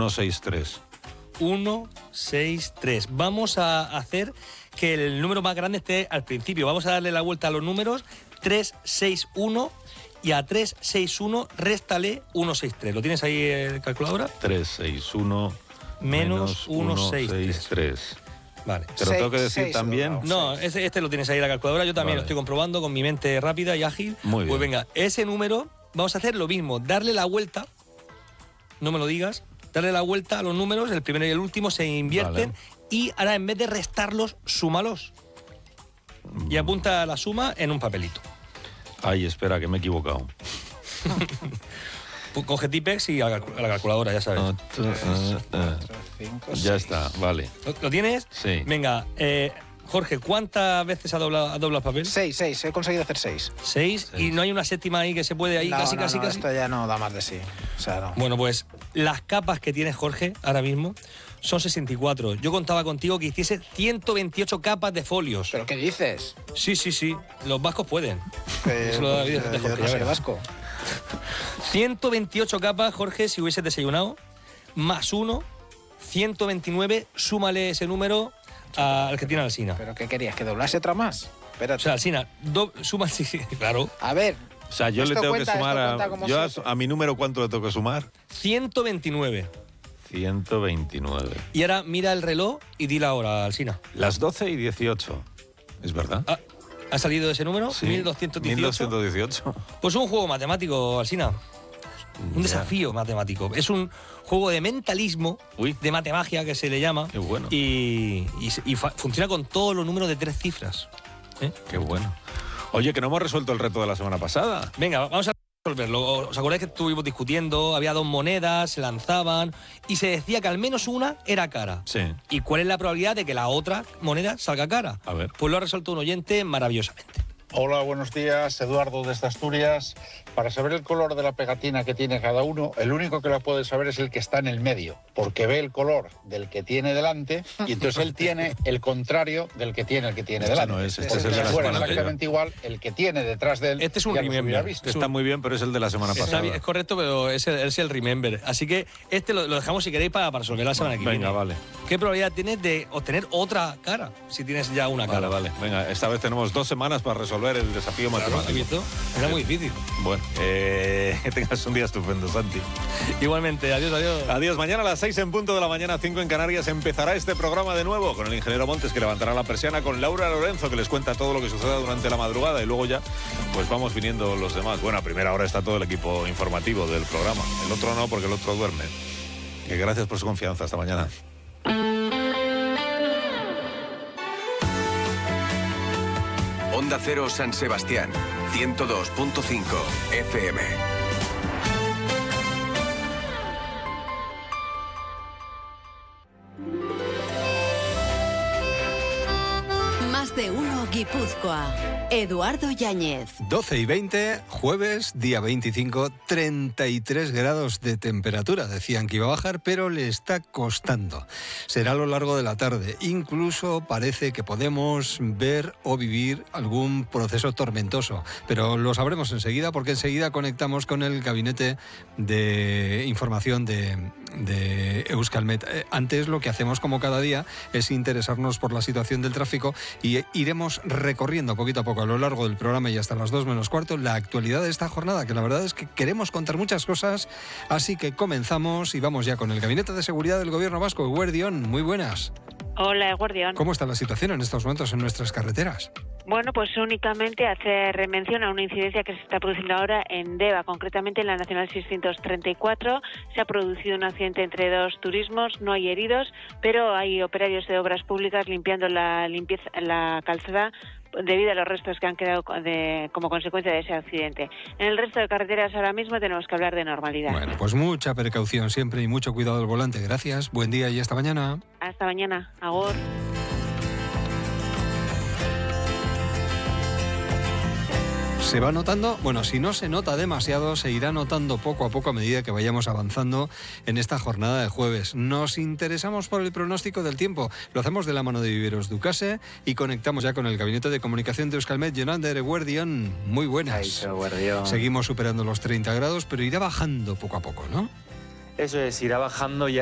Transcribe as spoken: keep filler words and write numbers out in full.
uno seis tres. uno seis tres. Vamos a hacer que el número más grande esté al principio. Vamos a darle la vuelta a los números. tres seis uno y a tres seis uno réstale uno seis tres. ¿Lo tienes ahí en calculadora? tres seis uno menos uno seis tres. Vale. ¿Te lo tengo que decir seis, también? No, este, este lo tienes ahí en la calculadora. Yo también vale. Lo estoy comprobando con mi mente rápida y ágil. Muy bien. Pues venga, ese número vamos a hacer lo mismo. Darle la vuelta, no me lo digas, darle la vuelta a los números, el primero y el último se invierten vale. Y ahora en vez de restarlos, súmalos. Y apunta la suma en un papelito. Ay, espera, que me he equivocado. Pues coge Tipex y a la calculadora, ya sabes. Uh, uh, uh, uh. Ya está, vale. ¿Lo, ¿lo tienes? Sí. Venga, eh, Jorge, ¿cuántas veces ha doblado, ha doblado el papel? Seis, seis, he conseguido hacer seis. ¿Seis? ¿Y no hay una séptima ahí que se puede ahí no, casi, no, casi, no, casi? Esto ya no da más de sí. O sea, no. Bueno, pues las capas que tiene Jorge ahora mismo son sesenta y cuatro. Yo contaba contigo que hiciese ciento veintiocho capas de folios. ¿Pero qué dices? Sí, sí, sí. Los vascos pueden. Eh, Eso lo da vida de Jorge, yo no soy vasco. ciento veintiocho capas, Jorge, si hubieses desayunado, más uno, ciento veintinueve, súmale ese número al que tiene Alsina. ¿Pero qué querías? ¿Que doblase otra más? Espérate. O sea, Alsina, do, suma, sí, sí, claro. A ver. O sea, yo le tengo cuenta, que sumar a... Yo a, a mi número, ¿cuánto le tengo que sumar? ciento veintinueve. ciento veintinueve. Y ahora mira el reloj y di la hora, Alsina. Las doce y dieciocho. ¿Es verdad? Ah, ¿ha salido ese número? Sí. mil doscientos dieciocho. mil doscientos dieciocho. Pues un juego matemático, Alsina. Un ya. desafío matemático. Es un juego de mentalismo, Uy. de matemagia que se le llama. Qué bueno. Y, y, y fa- funciona con todos los números de tres cifras. ¿Eh? Qué bueno. Oye, que no hemos resuelto el reto de la semana pasada. Venga, vamos a resolverlo. ¿Os acordáis que estuvimos discutiendo? Había dos monedas, se lanzaban y se decía que al menos una era cara. Sí. ¿Y cuál es la probabilidad de que la otra moneda salga cara? A ver. Pues lo ha resuelto un oyente maravillosamente. Hola, buenos días, Eduardo desde Asturias. Para saber el color de la pegatina que tiene cada uno, el único que la puede saber es el que está en el medio, porque ve el color del que tiene delante y entonces él tiene el contrario del que tiene el que tiene este delante. No es, este porque es el de la si fuera semana exactamente igual, el que tiene detrás de él Este es un ya los hubiera remember. visto. Está muy bien, pero es el de la semana Está pasada. bien, es correcto, pero es el, es el remember. Así que este lo, lo dejamos si queréis para, para resolver la semana que viene. Venga, vale. ¿Qué probabilidad tienes de obtener otra cara si tienes ya una cara? Vale, vale. Venga, esta vez tenemos dos semanas para resolver el desafío matemático. Era muy difícil. Bueno, eh, que tengas un día estupendo, Santi. Igualmente, adiós, adiós. Adiós. Mañana a las seis en punto de la mañana, cinco en Canarias, empezará este programa de nuevo con el ingeniero Montes, que levantará la persiana, con Laura Lorenzo, que les cuenta todo lo que suceda durante la madrugada, y luego ya pues vamos viniendo los demás. Bueno, a primera hora está todo el equipo informativo del programa. El otro no, porque el otro duerme. Que gracias por su confianza. Hasta mañana. Onda Cero San Sebastián, ciento dos punto cinco F M. Más de uno Guipúzcoa. Eduardo Yáñez. doce y veinte, jueves, día veinticinco, treinta y tres grados de temperatura. Decían que iba a bajar, pero le está costando. Será a lo largo de la tarde. Incluso parece que podemos ver o vivir algún proceso tormentoso. Pero lo sabremos enseguida, porque enseguida conectamos con el gabinete de información de, de Euskalmet. Eh, antes lo que hacemos como cada día es interesarnos por la situación del tráfico y iremos recorriendo poquito a poco a lo largo del programa y hasta las dos menos cuarto la actualidad de esta jornada, que la verdad es que queremos contar muchas cosas, así que comenzamos y vamos ya con el Gabinete de Seguridad del Gobierno Vasco. Eguerdión, muy buenas. Hola, Eguerdión. ¿Cómo está la situación en estos momentos en nuestras carreteras? Bueno, pues únicamente hacer mención a una incidencia que se está produciendo ahora en Deva, concretamente en la Nacional seiscientos treinta y cuatro. Se ha producido un accidente entre dos turismos, no hay heridos, pero hay operarios de obras públicas limpiando la limpieza, la calzada debido a los restos que han quedado de, como consecuencia de ese accidente. En el resto de carreteras ahora mismo tenemos que hablar de normalidad. Bueno, pues mucha precaución siempre y mucho cuidado al volante. Gracias, buen día y hasta mañana. Hasta mañana, agur. ¿Se va notando? Bueno, si no se nota demasiado, se irá notando poco a poco a medida que vayamos avanzando en esta jornada de jueves. Nos interesamos por el pronóstico del tiempo. Lo hacemos de la mano de Viveros Ducase y conectamos ya con el Gabinete de Comunicación de Euskalmet. Jonander Eguerdión, muy buenas. Eguerdión. Seguimos superando los treinta grados, pero irá bajando poco a poco, ¿no? Eso es, irá bajando ya.